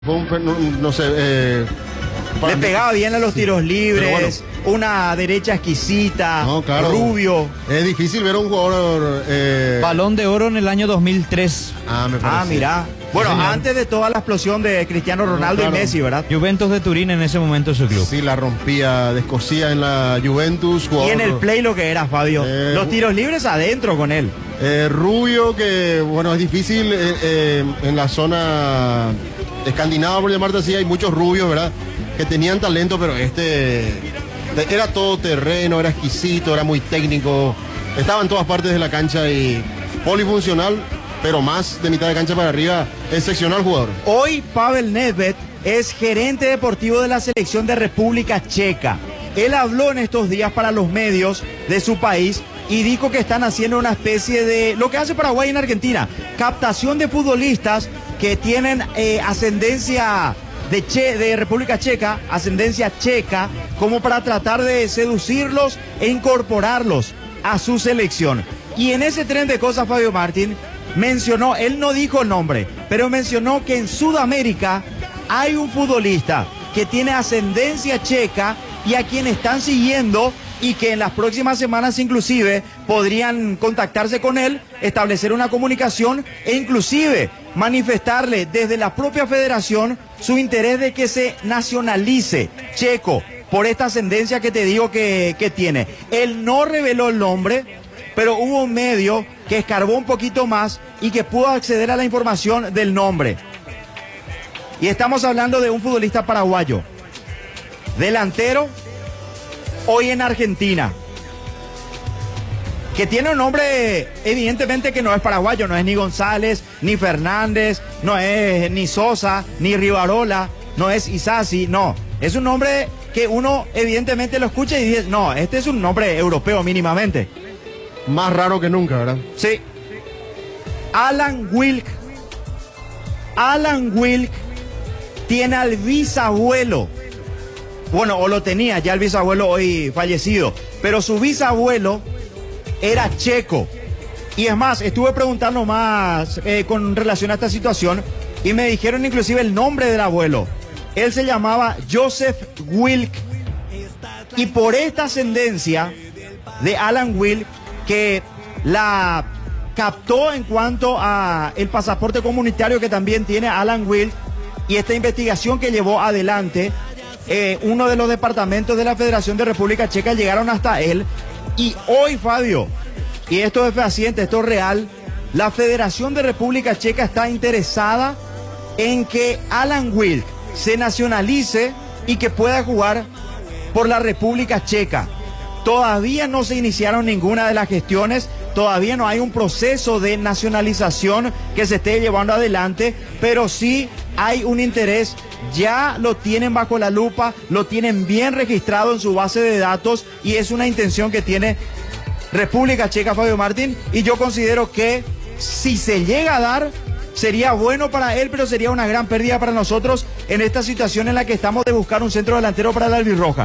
Fue no sé, le pegaba bien a los tiros libres, bueno, una derecha exquisita, no, claro, rubio. Es difícil ver a un jugador... Balón de oro en el año 2003. Me parece. Mirá. Bueno, sí, antes de toda la explosión de Cristiano Ronaldo, claro, y Messi, ¿verdad? Juventus de Turín en ese momento su club. Sí, la rompía, descosía en la Juventus. Jugador, y en el play lo que era, Fabio. Los tiros libres adentro con él. Rubio, que bueno, es difícil en la zona escandinava, por llamarte así, hay muchos rubios, ¿verdad? Que tenían talento, pero era todo terreno, era exquisito, era muy técnico, estaba en todas partes de la cancha y polifuncional, pero más de mitad de cancha para arriba, excepcional jugador. Hoy Pavel Nedved es gerente deportivo de la selección de República Checa. Él habló en estos días para los medios de su país y dijo que están haciendo una especie de lo que hace Paraguay en Argentina, captación de futbolistas que tienen ascendencia de República Checa, ascendencia checa, como para tratar de seducirlos e incorporarlos a su selección. Y en ese tren de cosas, Fabio Martín mencionó, él no dijo el nombre, pero mencionó que en Sudamérica hay un futbolista que tiene ascendencia checa y a quien están siguiendo y que en las próximas semanas inclusive podrían contactarse con él, establecer una comunicación e inclusive manifestarle desde la propia federación su interés de que se nacionalice checo por esta ascendencia que te digo que tiene. Él no reveló el nombre, pero hubo un medio que escarbó un poquito más y que pudo acceder a la información del nombre. Y estamos hablando de un futbolista paraguayo, delantero, hoy en Argentina, que tiene un nombre evidentemente que no es paraguayo, no es ni González, ni Fernández, no es ni Sosa, ni Rivarola, no es Isasi, no, es un nombre que uno evidentemente lo escucha y dice, no, este es un nombre europeo mínimamente. Más raro que nunca, ¿verdad? Sí. Alan Wilk. Alan Wilk tiene al bisabuelo. Bueno, o lo tenía ya el bisabuelo hoy fallecido, pero su bisabuelo era checo. Y es más, estuve preguntando más con relación a esta situación y me dijeron inclusive el nombre del abuelo. Él se llamaba Joseph Wilk. Y por esta ascendencia de Alan Wilk, que la captó en cuanto a el pasaporte comunitario que también tiene Alan Wilk, y esta investigación que llevó adelante uno de los departamentos de la Federación de República Checa, llegaron hasta él. Y hoy, Fabio, y esto es fehaciente, esto es real, la Federación de República Checa está interesada en que Alan Wilk se nacionalice y que pueda jugar por la República Checa. Todavía no se iniciaron ninguna de las gestiones, todavía no hay un proceso de nacionalización que se esté llevando adelante, pero sí hay un interés, ya lo tienen bajo la lupa, lo tienen bien registrado en su base de datos y es una intención que tiene República Checa, Fabio Martín, y yo considero que si se llega a dar, sería bueno para él, pero sería una gran pérdida para nosotros en esta situación en la que estamos de buscar un centro delantero para la albirroja.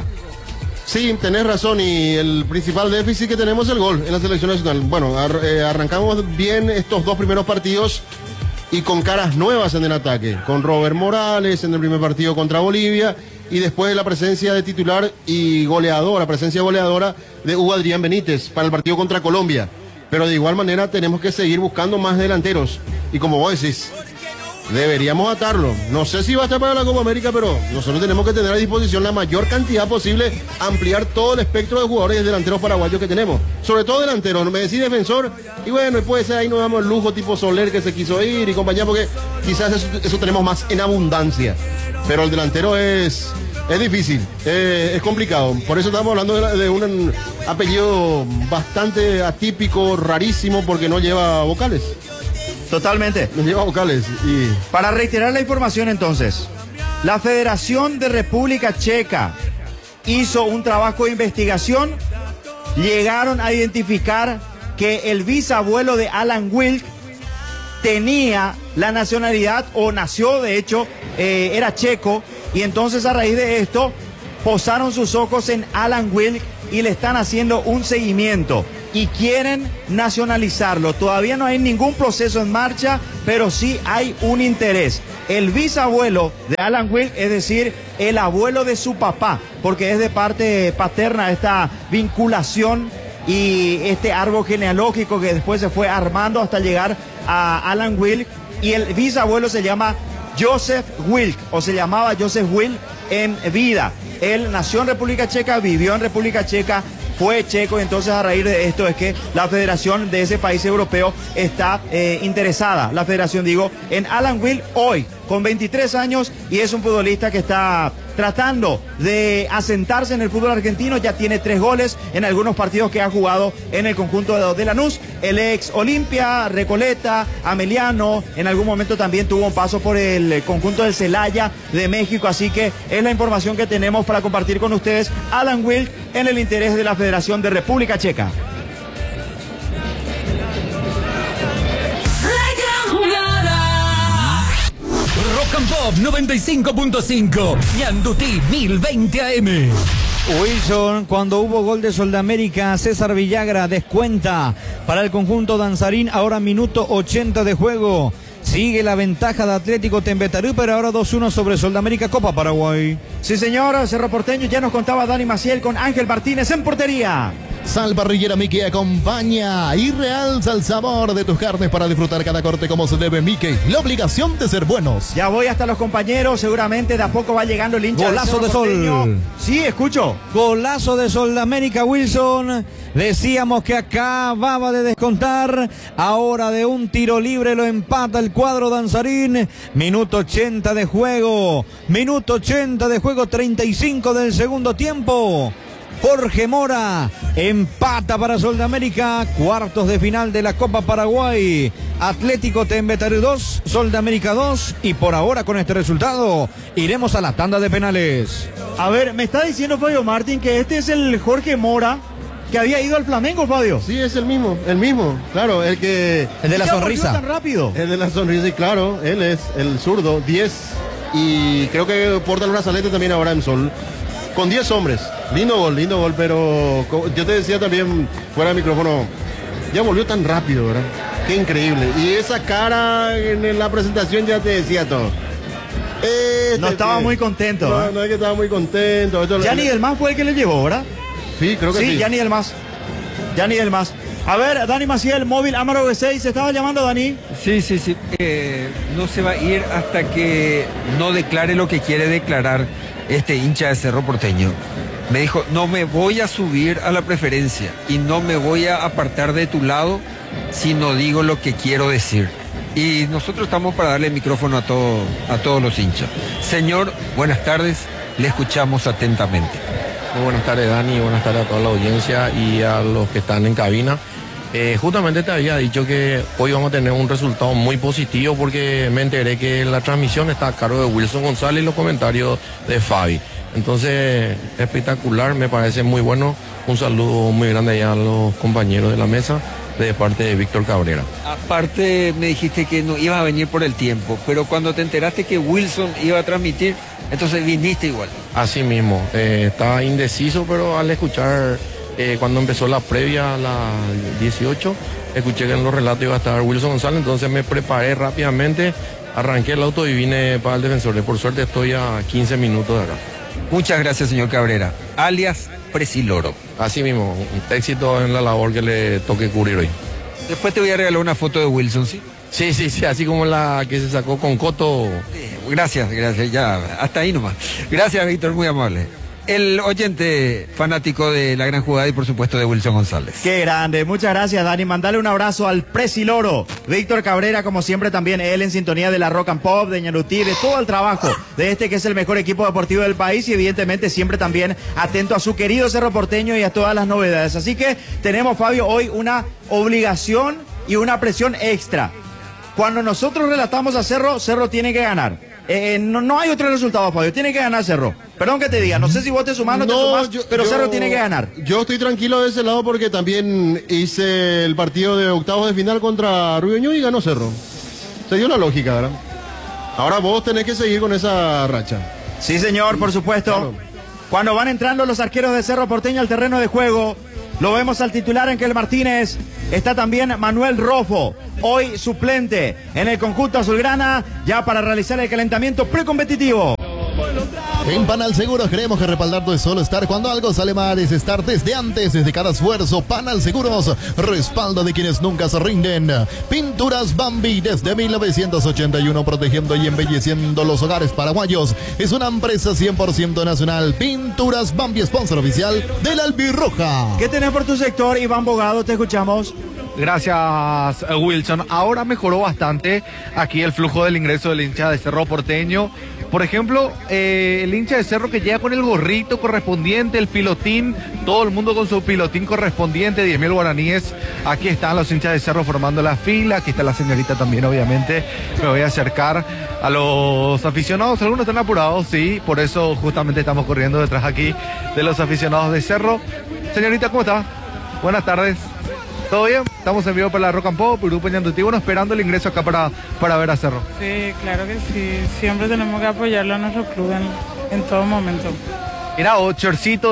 Sí, tenés razón, y el principal déficit que tenemos es el gol en la selección nacional. Bueno, arrancamos bien estos dos primeros partidos y con caras nuevas en el ataque, con Robert Morales en el primer partido contra Bolivia y después la presencia de titular y goleadora, presencia goleadora de Hugo Adrián Benítez para el partido contra Colombia. Pero de igual manera tenemos que seguir buscando más delanteros y como vos decís, deberíamos atarlo. No sé si va a estar para la Copa América, pero nosotros tenemos que tener a disposición la mayor cantidad posible, ampliar todo el espectro de jugadores y delanteros paraguayos que tenemos. Sobre todo delanteros, no me decís defensor, y bueno, puede ser ahí nos damos el lujo tipo Soler que se quiso ir y compañía, porque quizás eso tenemos más en abundancia. Pero el delantero es difícil, es complicado. Por eso estamos hablando de un apellido bastante atípico, rarísimo, porque no lleva vocales. Totalmente. Nos lleva vocales. Y para reiterar la información entonces, la Federación de República Checa hizo un trabajo de investigación, llegaron a identificar que el bisabuelo de Alan Wilk tenía la nacionalidad, o nació de hecho, era checo, y entonces a raíz de esto posaron sus ojos en Alan Wilk y le están haciendo un seguimiento. y quieren nacionalizarlo. Todavía no hay ningún proceso en marcha, pero sí hay un interés. El bisabuelo de Alan Wilk, es decir, el abuelo de su papá, porque es de parte paterna esta vinculación y este árbol genealógico que después se fue armando hasta llegar a Alan Wilk, y el bisabuelo se llama Joseph Wilk, o se llamaba Joseph Wilk en vida. Él nació en República Checa, vivió en República Checa, fue checo, y entonces a raíz de esto es que la federación de ese país europeo está interesada, la federación digo, en Alan Wilk hoy, con 23 años, y es un futbolista que está tratando de asentarse en el fútbol argentino. Ya tiene 3 goles en algunos partidos que ha jugado en el conjunto de Lanús, el ex Olimpia, Recoleta, Ameliano, en algún momento también tuvo un paso por el conjunto del Celaya de México, así que es la información que tenemos para compartir con ustedes. Alan Wilk en el interés de la Federación de República Checa. Rock and Pop 95.5, Ñandutí 1020 AM. Wilson, cuando hubo gol de Soldamérica, César Villagra descuenta para el conjunto danzarín, ahora minuto 80 de juego. Sigue la ventaja de Atlético Tembetarú, pero ahora 2-1 sobre Soldamérica, Copa Paraguay. Sí, señor, Cerro Porteño, ya nos contaba Dani Maciel con Ángel Martínez en portería. Sal Parrillera Mickey acompaña y realza el sabor de tus carnes para disfrutar cada corte como se debe. Mickey, la obligación de ser buenos. Ya voy hasta los compañeros, seguramente de a poco va llegando el hincha. Golazo de Sol. Sí, escucho. Golazo de Soldamérica, Wilson. Decíamos que acababa de descontar. Ahora de un tiro libre lo empata el cuadro danzarín. Minuto 80 de juego. Minuto 80 de juego, 35 del segundo tiempo. Jorge Mora empata para Soldamérica, cuartos de final de la Copa Paraguay. Atlético Tembetarú 2, Soldamérica 2, y por ahora con este resultado iremos a la tanda de penales. A ver, me está diciendo Fabio Martín que este es el Jorge Mora que había ido al Flamengo, Fabio. Sí, es el mismo, claro, el de la sonrisa. Tan rápido. El de la sonrisa, y claro, él es el zurdo, 10, y creo que porta el brazalete también ahora en Sol. Con 10 hombres. Lindo gol, pero yo te decía también fuera de micrófono, ya volvió tan rápido, ¿verdad? Qué increíble. Y esa cara en la presentación ya te decía todo. No estaba muy contento. No es que estaba muy contento. Gianni Delmas fue el que le llevó, ¿verdad? Sí, creo que sí. Sí, Gianni Delmas. A ver, Dani Maciel, móvil Amaro B6, ¿se estaba llamando, Dani? Sí. No se va a ir hasta que no declare lo que quiere declarar este hincha de Cerro Porteño. Me dijo, no me voy a subir a la preferencia y no me voy a apartar de tu lado si no digo lo que quiero decir. Y nosotros estamos para darle el micrófono a todos los hinchas. Señor, buenas tardes, le escuchamos atentamente. Muy buenas tardes, Dani, buenas tardes a toda la audiencia y a los que están en cabina. Justamente te había dicho que hoy vamos a tener un resultado muy positivo porque me enteré que la transmisión está a cargo de Wilson González y los comentarios de Fabi. Entonces, espectacular, me parece muy bueno. Un saludo muy grande allá a los compañeros de la mesa de parte de Víctor Cabrera. Aparte me dijiste que no ibas a venir por el tiempo, pero cuando te enteraste que Wilson iba a transmitir, entonces viniste igual. Así mismo, estaba indeciso, pero al escuchar... cuando empezó la previa a las 18, escuché que en los relatos iba a estar Wilson González, entonces me preparé rápidamente, arranqué el auto y vine para el Defensor. Por suerte estoy a 15 minutos de acá. Muchas gracias, señor Cabrera, alias Presiloro. Así mismo, un éxito en la labor que le toque cubrir hoy. Después te voy a regalar una foto de Wilson, ¿sí? Sí, así como la que se sacó con Coto. Gracias, ya, hasta ahí nomás. Gracias, Víctor, muy amable. El oyente fanático de la gran jugada y por supuesto de Wilson González. Qué grande, muchas gracias, Dani. Mandale un abrazo al Presiloro. Víctor Cabrera, como siempre, también él en sintonía de la Rock and Pop, de Ñandutí, de todo el trabajo de este que es el mejor equipo deportivo del país y evidentemente siempre también atento a su querido Cerro Porteño y a todas las novedades. Así que tenemos, Fabio, hoy una obligación y una presión extra. Cuando nosotros relatamos a Cerro, Cerro tiene que ganar. No hay otro resultado, Fabio. Tiene que ganar Cerro. Perdón que te diga. No sé si vos te sumás, no te sumás, pero Cerro tiene que ganar. Yo estoy tranquilo de ese lado porque también hice el partido de octavos de final contra Rubio Ñu y ganó Cerro. Se dio la lógica, ¿verdad? Ahora vos tenés que seguir con esa racha. Sí, señor, por supuesto. Claro. Cuando van entrando los arqueros de Cerro Porteño al terreno de juego, Lo vemos al titular Ángel Martínez. Está también Manuel Rofo, hoy suplente en el conjunto azulgrana, ya para realizar el calentamiento precompetitivo. En Panal Seguros creemos que respaldar no es solo estar cuando algo sale mal, es estar desde antes, desde cada esfuerzo. Panal Seguros, respaldo de quienes nunca se rinden. Pinturas Bambi, desde 1981, protegiendo y embelleciendo los hogares paraguayos. Es una empresa 100% nacional. Pinturas Bambi, sponsor oficial del Albirroja. ¿Qué tenés por tu sector, Iván Bogado? Te escuchamos. Gracias, Wilson. Ahora mejoró bastante aquí el flujo del ingreso del hincha de Cerro Porteño. Por ejemplo, el hincha de Cerro que llega con el gorrito correspondiente, el pilotín, todo el mundo con su pilotín correspondiente, 10.000 guaraníes. Aquí están los hinchas de Cerro formando la fila, aquí está la señorita también, obviamente. Me voy a acercar a los aficionados, algunos están apurados, sí, por eso justamente estamos corriendo detrás aquí de los aficionados de Cerro. Señorita, ¿cómo está? Buenas tardes. ¿Todo bien? Estamos en vivo para la Rock and Pop, Grupo Ñandutí, bueno, esperando el ingreso acá para ver a Cerro. Sí, claro que sí. Siempre tenemos que apoyarlo a nuestro club en todo momento. Mira, chorcito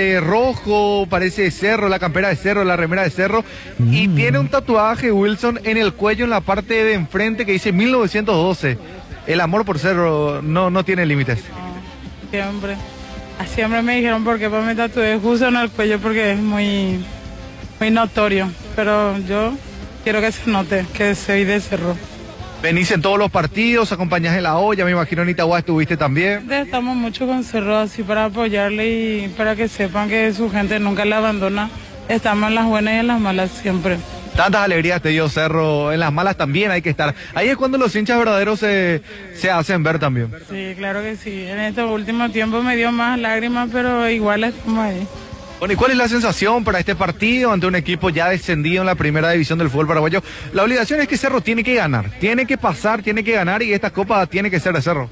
rojo, parece de Cerro, la campera de Cerro, la remera de Cerro. Y tiene un tatuaje, Wilson, en el cuello, en la parte de enfrente, que dice 1912. El amor por Cerro no tiene límites. No, siempre. Siempre me dijeron por qué me tatué justo en el cuello, porque es muy notorio, pero yo quiero que se note que soy de Cerro. Venís en todos los partidos, acompañás en la olla, me imagino en Itagua estuviste también. Estamos mucho con Cerro así para apoyarle y para que sepan que su gente nunca la abandona. Estamos en las buenas y en las malas siempre. Tantas alegrías te dio Cerro, en las malas también hay que estar. Ahí es cuando los hinchas verdaderos se hacen ver también. Sí, claro que sí. En estos últimos tiempos me dio más lágrimas, pero igual estamos ahí. Bueno, ¿y cuál es la sensación para este partido ante un equipo ya descendido en la primera división del fútbol paraguayo? La obligación es que Cerro tiene que ganar, tiene que pasar, tiene que ganar y esta copa tiene que ser de Cerro.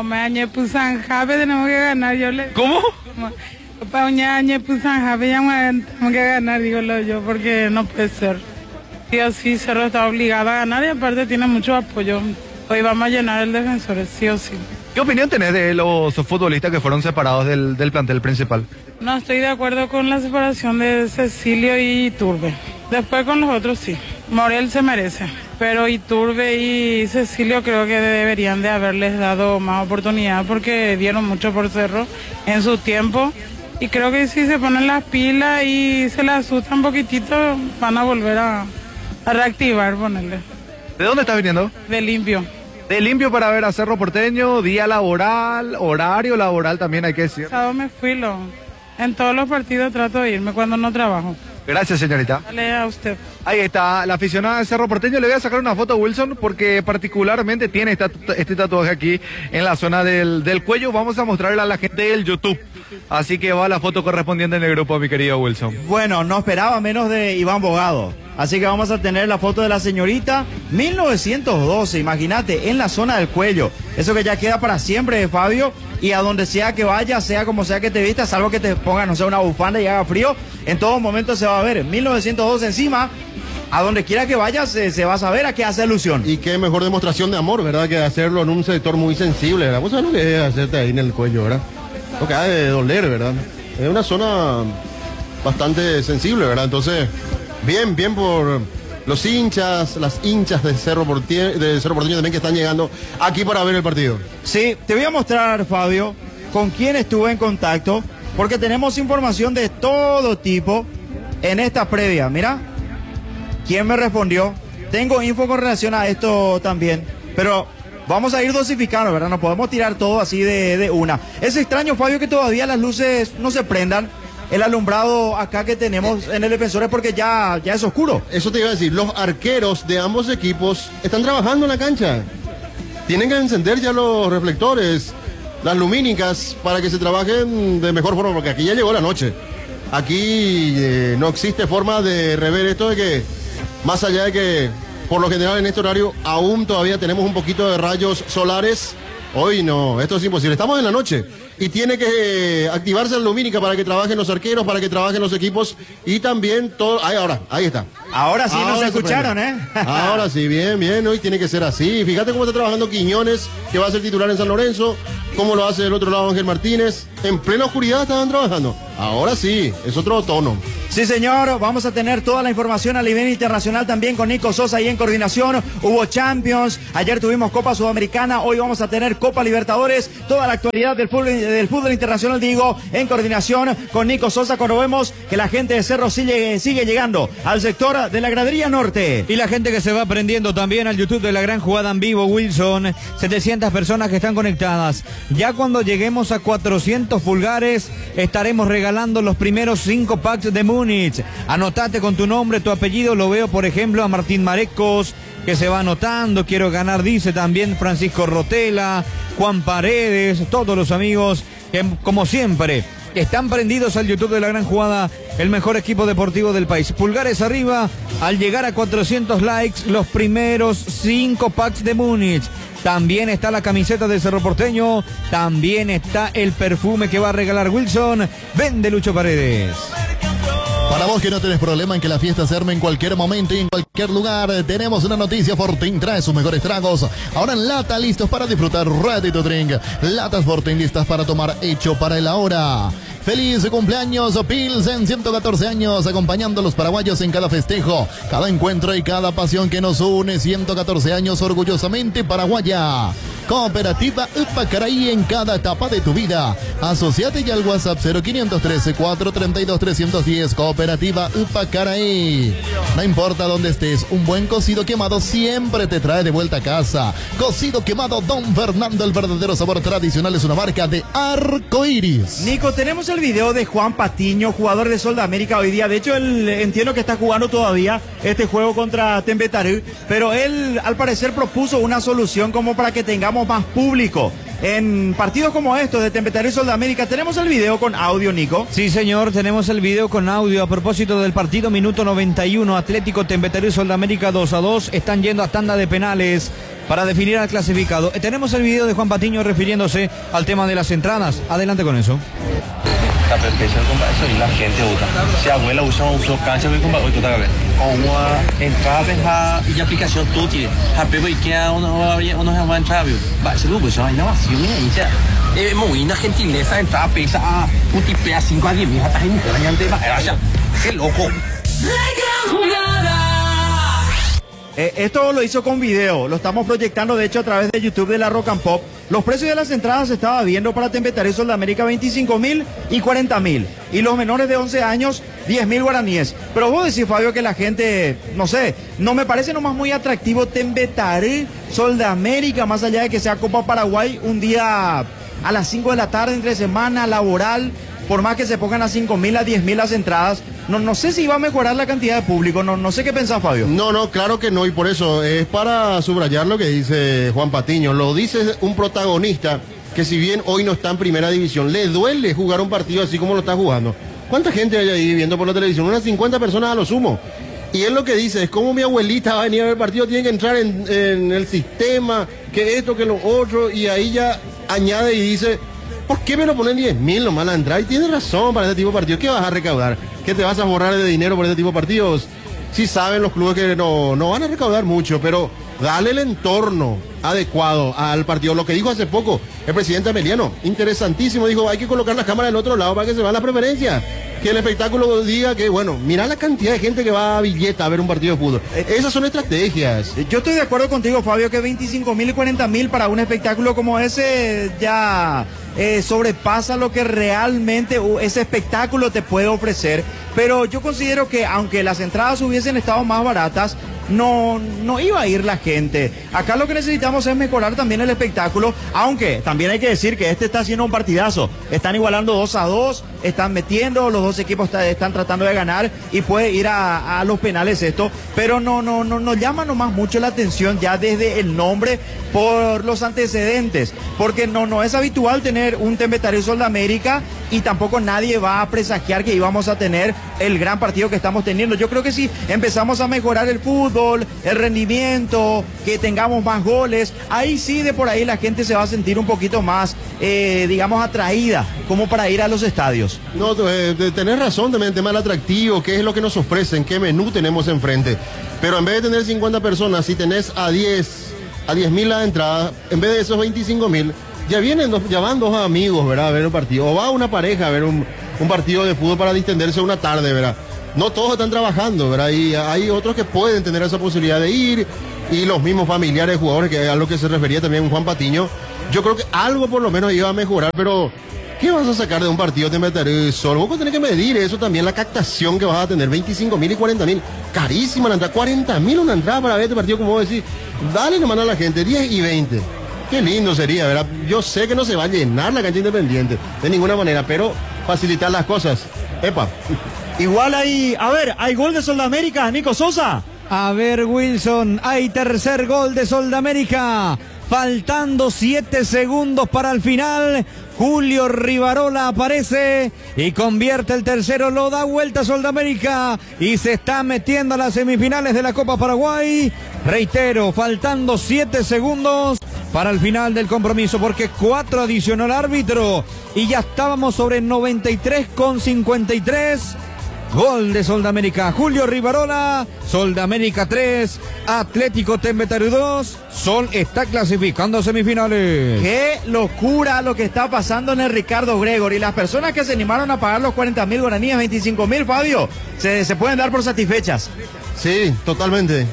Tenemos que ganar, yo le... ¿Cómo? Tenemos que ganar, digo yo, porque no puede ser. Sí o sí, Cerro está obligado a ganar y aparte tiene mucho apoyo. Hoy vamos a llenar el defensor, sí o sí. ¿Qué opinión tenés de los futbolistas que fueron separados del plantel principal? No estoy de acuerdo con la separación de Cecilio y Iturbe. Después con los otros sí. Morel se merece, pero Iturbe y Cecilio creo que deberían de haberles dado más oportunidad porque dieron mucho por Cerro en su tiempo. Y creo que si se ponen las pilas y se las asustan un poquitito, van a volver a reactivar, ponerle. ¿De dónde estás viniendo? De Limpio. De Limpio para ver a Cerro Porteño, día laboral, horario laboral también hay que decir. Sábado me fui, en todos los partidos trato de irme cuando no trabajo. Gracias, señorita. Dale a usted. Ahí está, la aficionada de Cerro Porteño. Le voy a sacar una foto a Wilson porque particularmente tiene este tatuaje aquí en la zona del cuello. Vamos a mostrarle a la gente del YouTube. Así que va la foto correspondiente en el grupo, mi querido Wilson. Bueno, no esperaba menos de Iván Bogado. Así que vamos a tener la foto de la señorita 1912, imagínate, en la zona del cuello. Eso que ya queda para siempre, Fabio. Y a donde sea que vaya, sea como sea que te vistas, salvo que te pongas, no sé, una bufanda y haga frío, en todo momento se va a ver 1912 encima. A donde quiera que vayas, se va a saber a qué hace alusión. Y qué mejor demostración de amor, ¿verdad? Que hacerlo en un sector muy sensible, ¿verdad? ¿Vos sabés lo que es hacerte ahí en el cuello, verdad? Lo que ha de doler, ¿verdad? Es una zona bastante sensible, ¿verdad? Entonces, bien por los hinchas, las hinchas de Cerro Porteño también que están llegando aquí para ver el partido. Sí, te voy a mostrar, Fabio, con quién estuve en contacto, porque tenemos información de todo tipo en esta previa. Mira, ¿quién me respondió? Tengo info con relación a esto también, pero vamos a ir dosificando, ¿verdad? No podemos tirar todo así de una. Es extraño, Fabio, que todavía las luces no se prendan. El alumbrado acá que tenemos en el defensor es porque ya es oscuro. Eso te iba a decir, los arqueros de ambos equipos están trabajando en la cancha. Tienen que encender ya los reflectores, las lumínicas, para que se trabajen de mejor forma, porque aquí ya llegó la noche. Aquí no existe forma de rever esto de que, más allá de que, por lo general en este horario, aún todavía tenemos un poquito de rayos solares. Hoy no, esto es imposible. Estamos en la noche y tiene que activarse la lumínica para que trabajen los arqueros, para que trabajen los equipos y también todo. Ahí está. Ahora sí nos escucharon, ¿eh? Ahora sí, bien, hoy tiene que ser así. Fíjate cómo está trabajando Quiñones, que va a ser titular en San Lorenzo, cómo lo hace del otro lado Ángel Martínez. En plena oscuridad estaban trabajando. Ahora sí, es otro tono. Sí, señor, vamos a tener toda la información a nivel internacional también con Nico Sosa ahí en coordinación. Hubo Champions, ayer tuvimos Copa Sudamericana, hoy vamos a tener Copa Libertadores, toda la actualidad del fútbol internacional, digo, en coordinación con Nico Sosa, cuando vemos que la gente de Cerro sigue llegando al sector de la gradería norte. Y la gente que se va prendiendo también al YouTube de La Gran Jugada en vivo, Wilson, 700 personas que están conectadas. Ya cuando lleguemos a 400 pulgares, estaremos regalando los primeros 5 packs de Múnich. Anotate con tu nombre, tu apellido. Lo veo, por ejemplo, a Martín Marecos, que se va anotando. Quiero ganar, dice también Francisco Rotela, Juan Paredes, todos los amigos que, como siempre, están prendidos al YouTube de La Gran Jugada, el mejor equipo deportivo del país. Pulgares arriba, al llegar a 400 likes, los primeros 5 packs de Múnich. También está la camiseta de Cerro Porteño, también está el perfume que va a regalar Wilson. Vende Lucho Paredes. Para vos que no tenés problema en que la fiesta se arme en cualquier momento y en cualquier lugar, tenemos una noticia. Fortín trae sus mejores tragos ahora en lata, listos para disfrutar. Ready to drink. Latas Fortín listas para tomar, hecho para el ahora. Feliz cumpleaños Pilsen, 114 años, acompañando a los paraguayos en cada festejo, cada encuentro y cada pasión que nos une. 114 años orgullosamente paraguaya. Cooperativa Upacaraí, en cada etapa de tu vida. Asociate ya al WhatsApp 0513-432-310. Cooperativa Upacaraí. No importa dónde estés, un buen cocido quemado siempre te trae de vuelta a casa. Cocido quemado Don Fernando, el verdadero sabor tradicional, es una marca de Arcoiris. Nico, tenemos el video de Juan Patiño, jugador de Sol de América hoy día. De hecho, él entiendo que está jugando todavía este juego contra Tembetarú, pero él al parecer propuso una solución como para que tengamos más público en partidos como estos de Tembetarú y Sol de América. ¿Tenemos el video con audio, Nico? Sí, señor, tenemos el video con audio. A propósito del partido, minuto 91, Atlético Tembetarú y Sol de América 2-2, están yendo a tanda de penales para definir al clasificado. Tenemos el video de Juan Patiño refiriéndose al tema de las entradas. Adelante con eso. La perfección con eso y la gente usa. Si abuela usa cancha hoy con hoy toda vez. Con entrada y aplicación tutti. Happy weekend uno se va a entrar, va se luego eso no así ni muy una gentileza entrar pesa multiplica 5 a 10 mil hasta gente la gente va qué loco. Esto lo hizo con video, lo estamos proyectando de hecho a través de YouTube de la Rock and Pop. Los precios de las entradas se estaba viendo para Tembetarú y Sol de América 25.000 y 40.000. Y los menores de 11 años, 10.000 guaraníes. Pero vos decís, Fabio, que la gente, no sé, no me parece nomás muy atractivo Tembetarú, Sol de América, más allá de que sea Copa Paraguay, un día a las 5 de la tarde, entre semana, laboral. Por más que se pongan a 5.000, a 10.000 las entradas, no sé si va a mejorar la cantidad de público, no sé qué pensás, Fabio. No, claro que no, y por eso es para subrayar lo que dice Juan Patiño. Lo dice un protagonista que, si bien hoy no está en primera división, le duele jugar un partido así como lo está jugando. ¿Cuánta gente hay ahí viendo por la televisión? Unas 50 personas a lo sumo. Y él lo que dice es como mi abuelita va a venir a ver el partido, tiene que entrar en el sistema, que esto, que lo otro, y ahí ya añade y dice: ¿por qué me lo ponen 10.000 nomás a entrar? Y tiene razón, para este tipo de partidos. ¿Qué vas a recaudar? ¿Qué te vas a borrar de dinero por este tipo de partidos? Sí saben los clubes que no van a recaudar mucho, pero dale el entorno adecuado al partido. Lo que dijo hace poco el presidente Ameliano, interesantísimo, dijo: hay que colocar las cámaras del otro lado para que se vean las preferencias. Que el espectáculo diga que, bueno, mira la cantidad de gente que va a Villeta a ver un partido de fútbol. Esas son estrategias. Yo estoy de acuerdo contigo, Fabio, que 25.000 y 40.000 para un espectáculo como ese ya sobrepasa lo que realmente ese espectáculo te puede ofrecer. Pero yo considero que aunque las entradas hubiesen estado más baratas, no iba a ir la gente. Acá lo que necesitamos es mejorar también el espectáculo, aunque también hay que decir que este está haciendo un partidazo. Están igualando 2-2, están metiendo, los dos equipos están tratando de ganar y puede ir a los penales esto, pero no llama nomás mucho la atención ya desde el nombre por los antecedentes, porque no es habitual tener un Tembetarú y Sol de América y tampoco nadie va a presagiar que íbamos a tener el gran partido que estamos teniendo. Yo creo que si empezamos a mejorar el fútbol, el rendimiento, que tengamos más goles, ahí sí de por ahí la gente se va a sentir un poquito más, digamos, atraída, como para ir a los estadios. No, tenés razón también, el tema del atractivo, qué es lo que nos ofrecen, qué menú tenemos enfrente. Pero en vez de tener 50 personas, si tenés a 10.000 la entrada, en vez de esos 25.000, ya van dos amigos, ¿verdad? A ver un partido. O va una pareja a ver un partido de fútbol para distenderse una tarde, ¿verdad? no todos están trabajando, ¿verdad? Y hay otros que pueden tener esa posibilidad de ir, y los mismos familiares de jugadores, que es a lo que se refería también Juan Patiño. Yo creo que algo por lo menos iba a mejorar, pero ¿qué vas a sacar de un partido de meter solo? Vos tenés que medir eso también, la captación que vas a tener, 25.000 y 40.000. Carísima la entrada, 40.000 una entrada para ver este partido, como vos decís. Dale nomás a la gente, 10 y 20. Qué lindo sería, ¿verdad? Yo sé que no se va a llenar la cancha Independiente, de ninguna manera, pero facilitar las cosas. Epa. Igual hay, a ver, hay gol de Soldamérica, Nico Sosa. A ver, Wilson, hay tercer gol de Soldamérica. Faltando 7 segundos para el final, Julio Rivarola aparece y convierte el tercero, lo da vuelta Soldamérica y se está metiendo a las semifinales de la Copa Paraguay. Reitero, faltando 7 segundos para el final del compromiso, porque 4 adicionó el árbitro y ya estábamos sobre 93,53. Gol de Soldamérica, Julio Rivarola, Soldamérica 3, Atlético Tembetaru 2, Sol está clasificando a semifinales. Qué locura lo que está pasando en el Ricardo Gregory. Las personas que se animaron a pagar los 40.000 guaraníes, 25.000, Fabio, se pueden dar por satisfechas. Sí, totalmente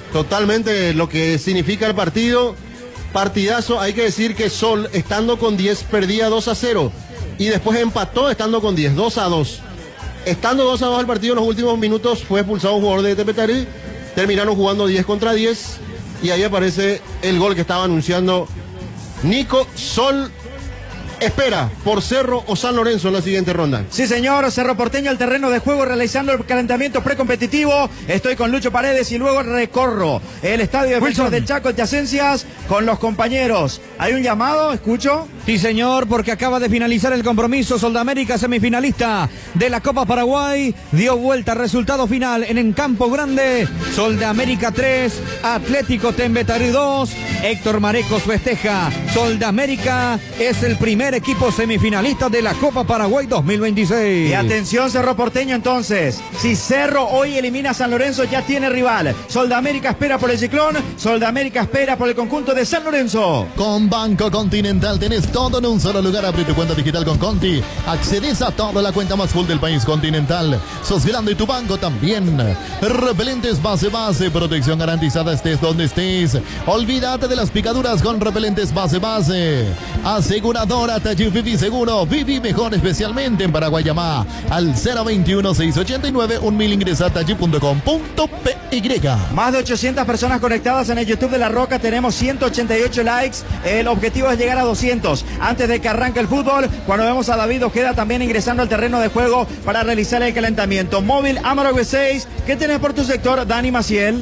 lo que significa el partido. Partidazo, hay que decir que Sol, estando con 10, perdía 2-0 y después empató estando con 10, 2-2. Estando 2-2 el partido, en los últimos minutos fue expulsado un jugador de Tepetarí, terminaron jugando 10 contra 10 y ahí aparece el gol que estaba anunciando Nico. Sol espera por Cerro o San Lorenzo en la siguiente ronda. Sí, señor, Cerro Porteño al terreno de juego realizando el calentamiento precompetitivo. Estoy con Lucho Paredes y luego recorro el estadio de Defensores del Chaco de Asencias con los compañeros. ¿Hay un llamado? ¿Escucho? Sí, señor, porque acaba de finalizar el compromiso. Soldamérica, semifinalista de la Copa Paraguay, dio vuelta, resultado final en Campo Grande. Soldamérica 3, Atlético Tembetarí 2. Héctor Marecos festeja. Soldamérica es el primer equipo semifinalista de la Copa Paraguay 2026. Y atención, Cerro Porteño, entonces. Si Cerro hoy elimina a San Lorenzo, ya tiene rival. Soldamérica espera por el Ciclón, Soldamérica espera por el conjunto de San Lorenzo. Con Banco Continental tenés todo en un solo lugar. Abre tu cuenta digital con Conti. Accedes a toda la cuenta más full del país. Continental. Sos grande y tu banco también. Repelentes base, protección garantizada estés donde estés. Olvídate de las picaduras con repelentes base. Aseguradora Taller Vivi Seguro. Vivi mejor, especialmente en Paraguay. Llama al 021-689-1000. Ingresa a taller.com.py. Más de 800 personas conectadas en el YouTube de La Roca. Tenemos 188 likes. El objetivo es llegar a 200 antes de que arranque el fútbol. Cuando vemos a David Ojeda también ingresando al terreno de juego para realizar el calentamiento. Móvil Amarok 6. ¿Qué tenés por tu sector, Dani Maciel?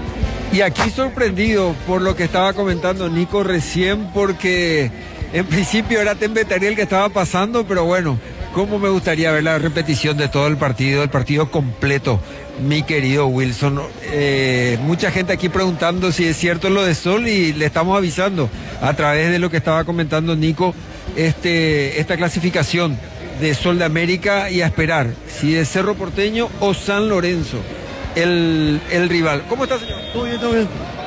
Y aquí sorprendido por lo que estaba comentando Nico recién, porque en principio era Tembetarí el que estaba pasando, pero bueno, cómo me gustaría ver la repetición de todo el partido completo, mi querido Wilson. Mucha gente aquí preguntando si es cierto lo de Sol y le estamos avisando a través de lo que estaba comentando Nico, esta clasificación de Soldamérica, y a esperar si es Cerro Porteño o San Lorenzo el rival. ¿Cómo está, señor? Todo bien.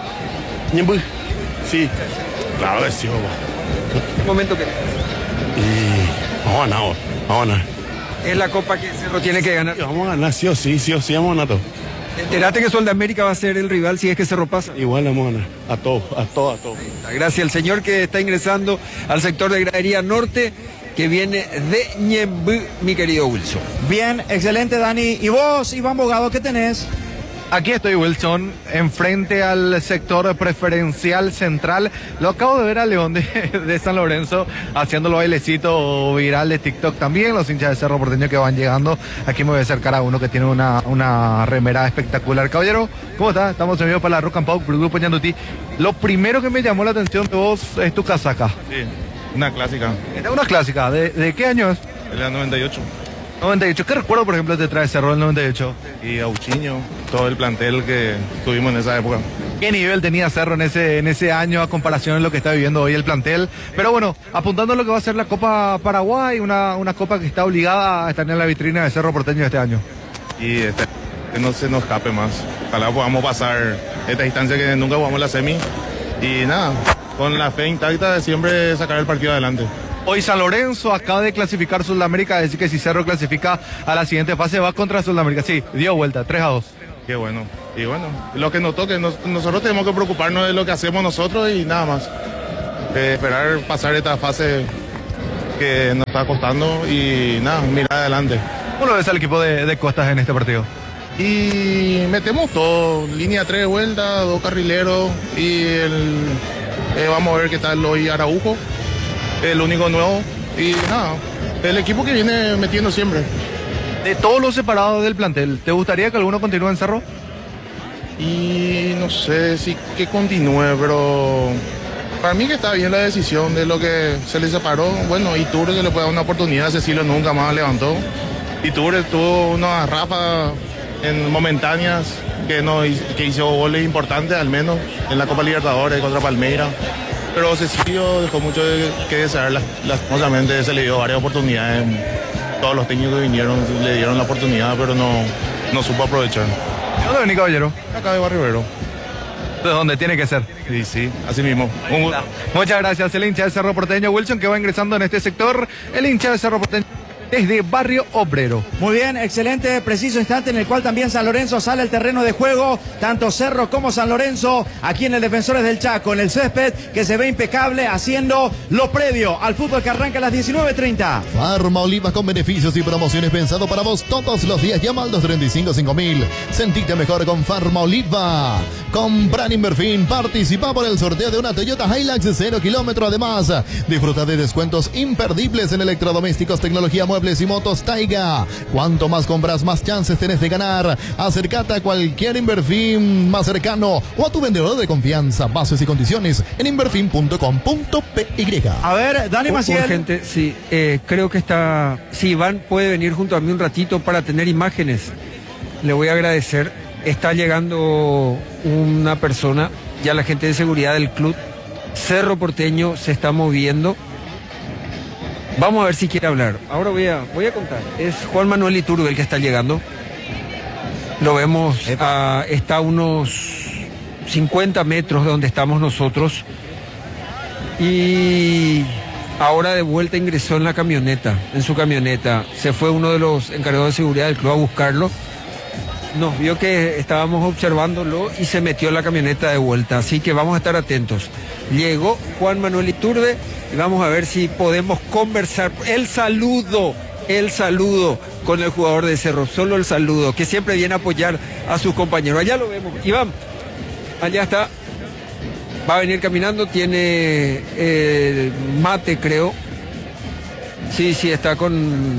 Sí, claro que sí, vamos. ¿Qué momento querés? Vamos a ganar. Es la copa que Cerro tiene que ganar. Vamos a ganar, sí o sí, vamos a ganar todo. Enterate que Soldamérica va a ser el rival si es que Cerro pasa. Igual vamos a ganar, a todo. Gracias al señor que está ingresando al sector de Gradería Norte, que viene de Ñemby, mi querido Wilson. Bien, excelente, Dani. ¿Y vos, Iván Bogado, qué tenés? Aquí estoy, Wilson, enfrente al sector preferencial central. Lo acabo de ver a León de San Lorenzo haciendo el bailecito viral de TikTok también. Los hinchas de Cerro Porteño que van llegando. Aquí me voy a acercar a uno que tiene una remera espectacular. Caballero, ¿cómo está? Estamos en vivo para la Rock and Pop, Grupo Ñandutí. Lo primero que me llamó la atención de vos es tu casaca. Sí, una clásica. ¿Es una clásica? ¿De qué año es? Es la 98. 98. ¿Qué recuerdo, por ejemplo, te trae Cerro el 98? Y Auchiño, todo el plantel que tuvimos en esa época. ¿Qué nivel tenía Cerro en ese año a comparación de lo que está viviendo hoy el plantel? Pero bueno, apuntando a lo que va a ser la Copa Paraguay, una copa que está obligada a estar en la vitrina de Cerro Porteño este año. Y que no se nos escape más. Ojalá podamos pasar esta instancia que nunca jugamos la semi. Y nada, con la fe intacta de siempre sacar el partido adelante. Hoy San Lorenzo acaba de clasificar Sudamérica, es decir que si Cerro clasifica a la siguiente fase va contra Sudamérica. Sí, dio vuelta, 3-2. Qué bueno. Y bueno, lo que nos toque, nosotros tenemos que preocuparnos de lo que hacemos nosotros y nada más. Esperar pasar esta fase que nos está costando y nada, mirar adelante. ¿Cómo lo ves al equipo de Costas en este partido? Y metemos todo, línea 3 de vuelta, 2 carrileros y vamos a ver qué tal hoy Araujo, el único nuevo y nada, el equipo que viene metiendo siempre. De todos los separados del plantel, ¿te gustaría que alguno continúe en Cerro? Y no sé si que continúe, pero para mí que está bien la decisión de lo que se le separó. Bueno, Iturbe le puede dar una oportunidad, Cecilio nunca más levantó. Iturbe tuvo una ráfaga en momentáneas que hizo goles importantes, al menos en la Copa Libertadores contra Palmeiras. Pero Cecilio dejó mucho que desear, lastimosamente se le dio varias oportunidades. Todos los técnicos que vinieron le dieron la oportunidad, pero no supo aprovechar. ¿De dónde venís, caballero? Acá de Barrio Obrero. ¿De dónde tiene que ser? Sí, así mismo. Muchas gracias, el hincha de Cerro Porteño Wilson, que va ingresando en este sector. El hincha de Cerro Porteño desde Barrio Obrero. Muy bien, excelente, preciso instante en el cual también San Lorenzo sale al terreno de juego, tanto Cerro como San Lorenzo, aquí en el Defensores del Chaco, en el césped, que se ve impecable, haciendo lo previo al fútbol que arranca a las 19:30. Farma Oliva con beneficios y promociones pensado para vos todos los días. Llama al 235-5000. Sentite mejor con Farma Oliva. Compra en Inverfin, participa por el sorteo de una Toyota Hilux de 0 kilómetros. Además, disfruta de descuentos imperdibles en electrodomésticos, tecnología, muebles y motos Taiga. Cuanto más compras, más chances tenés de ganar. Acércate a cualquier Inverfin más cercano o a tu vendedor de confianza. Bases y condiciones en inverfin.com.py. A ver, Dani Maciel. Gente, sí, creo que está... Si Iván puede venir junto a mí un ratito para tener imágenes, le voy a agradecer. Está llegando una persona, ya la gente de seguridad del club Cerro Porteño se está moviendo. Vamos a ver si quiere hablar. Ahora voy a contar. Es Juan Manuel Iturbe el que está llegando. Lo vemos, está a unos 50 metros de donde estamos nosotros. Y ahora de vuelta ingresó en la camioneta, en su camioneta. Se fue uno de los encargados de seguridad del club a buscarlo. Nos vio que estábamos observándolo y se metió en la camioneta de vuelta. Así que vamos a estar atentos. Llegó Juan Manuel Iturbe y vamos a ver si podemos conversar. El saludo con el jugador de Cerro. Solo el saludo, que siempre viene a apoyar a sus compañeros. Allá lo vemos. Iván, allá está. Va a venir caminando. Tiene mate, creo. Sí, está con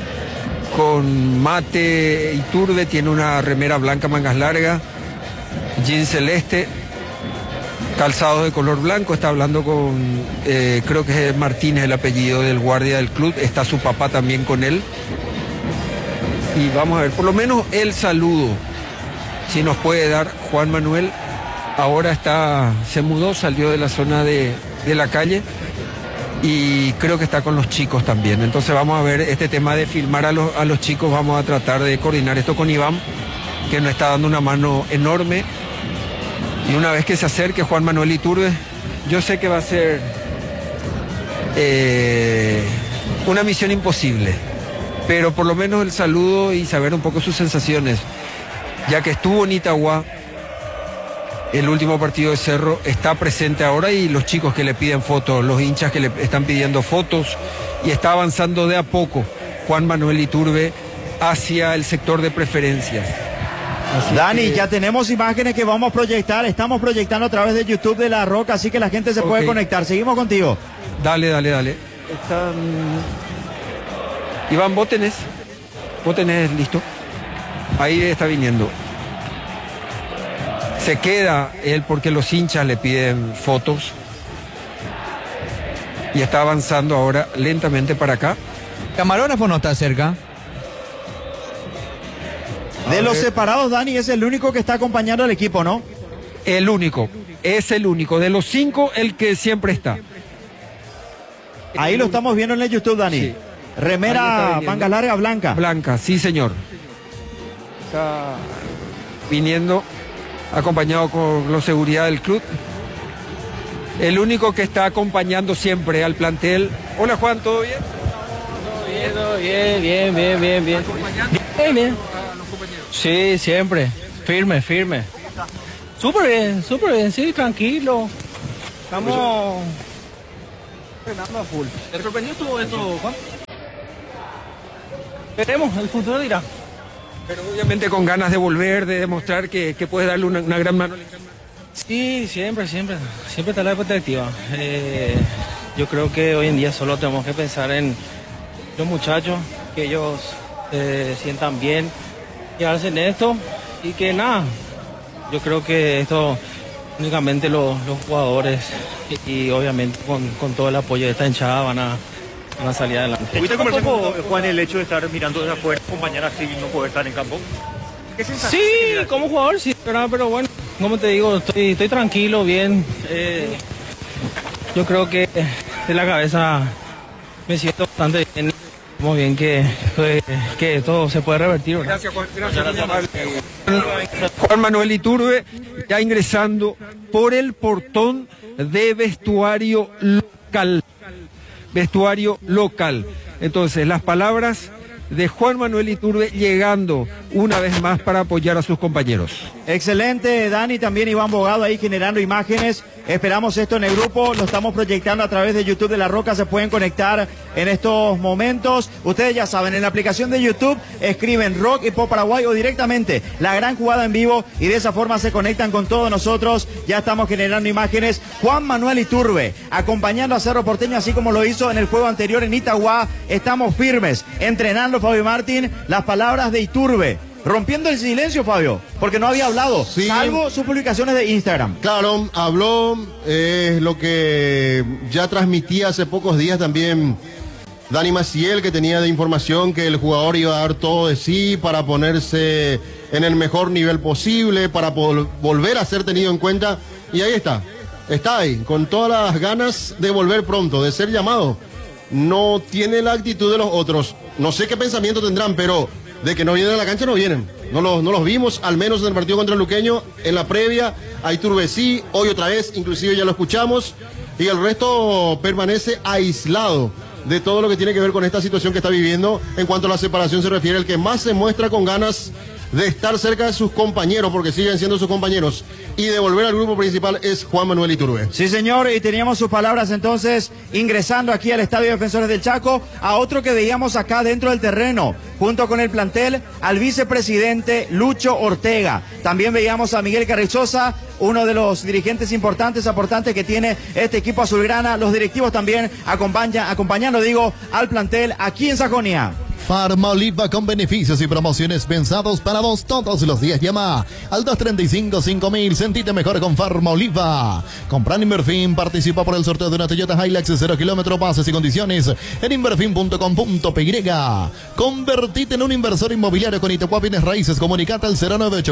mate. Iturbe tiene una remera blanca, mangas largas, jean celeste, calzado de color blanco. Está hablando con, creo que es Martínez el apellido del guardia del club. Está su papá también con él. Y vamos a ver, por lo menos el saludo, si nos puede dar Juan Manuel. Ahora se mudó, salió de la zona de la calle. Y creo que está con los chicos también. Entonces vamos a ver este tema de filmar a los chicos. Vamos a tratar de coordinar esto con Iván, que nos está dando una mano enorme. Y una vez que se acerque Juan Manuel Iturbe, yo sé que va a ser una misión imposible, pero por lo menos el saludo y saber un poco sus sensaciones, ya que estuvo en Itagua el último partido de Cerro, está presente ahora, y los chicos que le piden fotos, los hinchas que le están pidiendo fotos, y está avanzando de a poco Juan Manuel Iturbe hacia el sector de preferencias. Así Dani, ya tenemos imágenes que vamos a proyectar, estamos proyectando a través de YouTube de La Roca, así que la gente se puede conectar. Seguimos contigo. Dale. Iván, vos tenés listo. Ahí está viniendo. Se queda él porque los hinchas le piden fotos. Y está avanzando ahora lentamente para acá. ¿Camarógrafo no está cerca? De los separados, Dani, es el único que está acompañando al equipo, ¿no? El único. Es el único. De los 5, el que siempre está. Ahí lo estamos viendo en el YouTube, Dani. Sí. Remera, manga larga, blanca. Blanca, sí, señor. Está viniendo acompañado con la seguridad del club. el único que está acompañando siempre al plantel. Hola Juan, ¿todo bien? Todo bien, bien. Bien. Sí, siempre. Firme. Súper bien, sí, tranquilo. Estamos entrenando a full. ¿Te sorprendió todo esto, Juan? Veremos, el futuro dirá. Pero obviamente con ganas de volver, de demostrar que puedes darle una gran mano. Sí, siempre está la expectativa. Yo creo que hoy en día solo tenemos que pensar en los muchachos, que ellos se sientan bien, quedarse en esto y que nada, yo creo que esto únicamente los jugadores y obviamente con todo el apoyo de esta hinchada van a salir adelante. ¿Tuviste un poco, Juan, el hecho de estar mirando desde afuera, acompañar así y no poder estar en campo? ¿Qué sensación? Sí, como jugador sí, pero bueno, como te digo, estoy tranquilo, bien. Yo creo que de la cabeza me siento bastante bien. Muy bien que todo se puede revertir, ¿verdad? Gracias, Juan. Juan Manuel Iturbe ya ingresando por el portón de vestuario local. Entonces, las palabras de Juan Manuel Iturbe llegando una vez más para apoyar a sus compañeros. Excelente, Dani, también Iván Bogado ahí generando imágenes. Esperamos esto en el grupo, lo estamos proyectando a través de YouTube de La Roca, se pueden conectar en estos momentos. Ustedes ya saben, en la aplicación de YouTube escriben Rock y Pop Paraguay o directamente La Gran Jugada en Vivo y de esa forma se conectan con todos nosotros. Ya estamos generando imágenes. Juan Manuel Iturbe acompañando a Cerro Porteño, así como lo hizo en el juego anterior en Itagua. Estamos firmes, entrenando Fabio Martín, las palabras de Iturbe. Rompiendo el silencio, Fabio, porque no había hablado, sí, salvo sus publicaciones de Instagram. Claro, habló, lo que ya transmitía hace pocos días también Dani Maciel, que tenía de información que el jugador iba a dar todo de sí para ponerse en el mejor nivel posible, para volver a ser tenido en cuenta, y ahí está ahí, con todas las ganas de volver pronto, de ser llamado. No tiene la actitud de los otros, no sé qué pensamiento tendrán, pero de que no vienen a la cancha, no vienen. No los vimos, al menos en el partido contra el Luqueño, en la previa, a Iturbe sí, hoy otra vez, inclusive ya lo escuchamos, y el resto permanece aislado de todo lo que tiene que ver con esta situación que está viviendo. En cuanto a la separación se refiere, el que más se muestra con ganas de estar cerca de sus compañeros, porque siguen siendo sus compañeros, y de volver al grupo principal es Juan Manuel Iturbe. Sí, señor, y teníamos sus palabras entonces ingresando aquí al Estadio Defensores del Chaco, a otro que veíamos acá dentro del terreno, junto con el plantel, al vicepresidente Lucho Ortega. También veíamos a Miguel Carrizosa, uno de los dirigentes importantes, aportantes que tiene este equipo azulgrana. Los directivos también acompañando, al plantel aquí en Sajonia. Farma Oliva con beneficios y promociones pensados para vos todos los días. Llama al 235-5000. Sentite mejor con Farma Oliva. Compra en Inverfin. Participa por el sorteo de una Toyota Hilux 0 kilómetros. Bases y condiciones en inverfin.com.py. Convertite en un inversor inmobiliario con Itagua Bienes Raíces. Comunicate al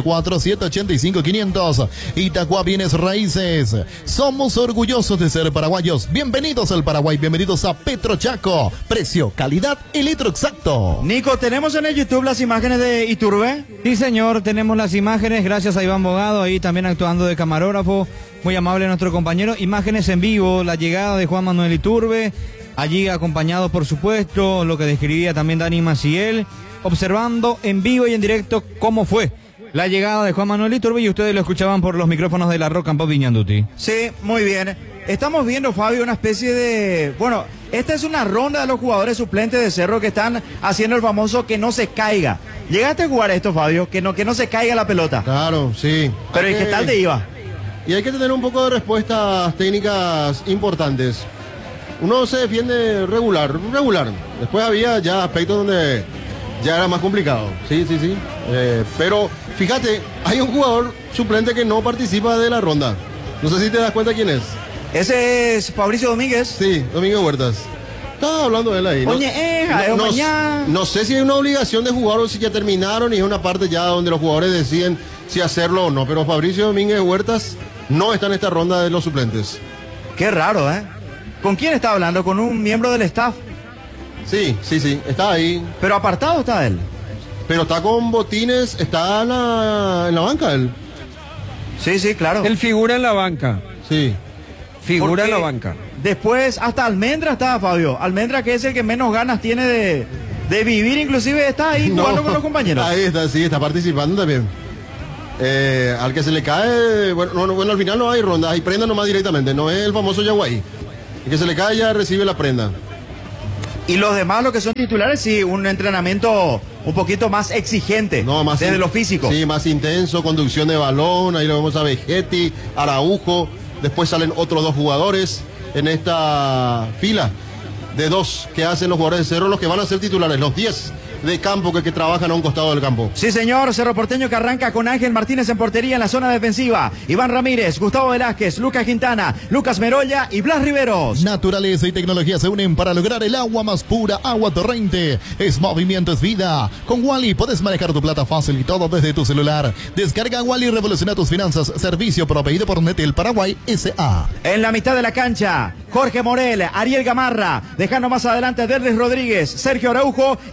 0984-785-500. Itagua Bienes Raíces. Somos orgullosos de ser paraguayos. Bienvenidos al Paraguay. Bienvenidos a Petrochaco. Precio, calidad y litro exacto. Nico, ¿tenemos en el YouTube las imágenes de Iturbe? Sí, señor, tenemos las imágenes, gracias a Iván Bogado, ahí también actuando de camarógrafo, muy amable nuestro compañero. Imágenes en vivo, la llegada de Juan Manuel Iturbe, allí acompañado, por supuesto, lo que describía también Dani Maciel, observando en vivo y en directo cómo fue la llegada de Juan Manuel Iturbe, y ustedes lo escuchaban por los micrófonos de la Rock and Pop de Ñanduti. Sí, muy bien. Estamos viendo, Fabio, una especie de... Bueno, esta es una ronda de los jugadores suplentes de Cerro que están haciendo el famoso que no se caiga. ¿Llegaste a jugar esto, Fabio? Que no se caiga la pelota. Claro, sí. Pero ¿y qué tal te iba? Y hay que tener un poco de respuestas técnicas importantes. Uno se defiende regular. Después había ya aspectos donde ya era más complicado. Sí. Pero fíjate, hay un jugador suplente que no participa de la ronda. No sé si te das cuenta quién es. Ese es Fabricio Domínguez. Sí, Domingo Huertas. Estaba hablando de él ahí, ¿no? No sé si hay una obligación de jugar o si ya terminaron y es una parte ya donde los jugadores deciden si hacerlo o no. Pero Fabricio Domínguez Huertas no está en esta ronda de los suplentes. Qué raro, ¿eh? ¿Con quién está hablando? ¿Con un miembro del staff? Sí, está ahí. ¿Pero apartado está él? Pero está con botines, está en la banca él. Sí, claro. Él figura en la banca. Sí. Figura en la Porque banca. Después hasta Almendra estaba, Fabio. Almendra, que es el que menos ganas tiene de vivir, inclusive está ahí jugando con los compañeros. Ahí está, sí, está participando también. Al que se le cae, bueno, al final no hay ronda, hay prenda nomás directamente, no es el famoso Yaguay. El que se le cae ya recibe la prenda. Y los demás, los que son titulares, sí, un entrenamiento un poquito más exigente, más desde lo físico. Sí, más intenso, conducción de balón, ahí lo vemos a Vegetti, Araujo, después salen otros 2 jugadores en esta fila de 2 que hacen los jugadores de Cerro, los que van a ser titulares, los 10 de campo que trabajan a un costado del campo. Sí, señor, Cerro Porteño que arranca con Ángel Martínez en portería en la zona defensiva. Iván Ramírez, Gustavo Velázquez, Lucas Quintana, Lucas Merolla y Blas Riveros. Naturaleza y tecnología se unen para lograr el agua más pura, agua torrente. Es movimiento, es vida. Con Wally puedes manejar tu plata fácil y todo desde tu celular. Descarga Wally y revoluciona tus finanzas. Servicio proveído por Netel Paraguay S.A. En la mitad de la cancha, Jorge Morel, Ariel Gamarra, dejando más adelante a Derlis Rodríguez, Sergio Araujo.